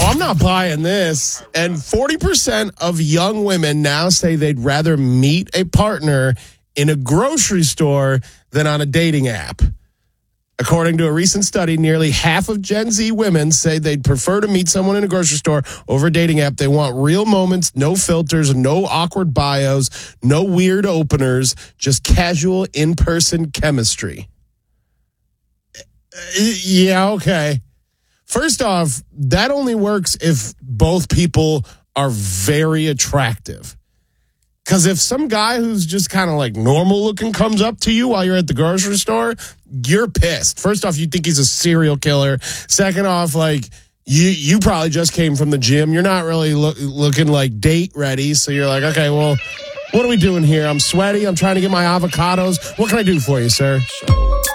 I'm not buying this. And 40% of young women now say they'd rather meet a partner in a grocery store than on a dating app. According to a recent study, nearly half of Gen Z women say they'd prefer to meet someone in a grocery store over a dating app. They want real moments, no filters, no awkward bios, no weird openers, just casual in-person chemistry. Yeah, okay. First off, that only works if both people are very attractive. Because if some guy who's just kind of like normal looking comes up to you while you're at the grocery store, you're pissed. First off, you think he's a serial killer. Second off, like you probably just came from the gym. You're not really looking like date ready. So you're like, okay, well, what are we doing here? I'm sweaty. I'm trying to get my avocados. What can I do for you, sir?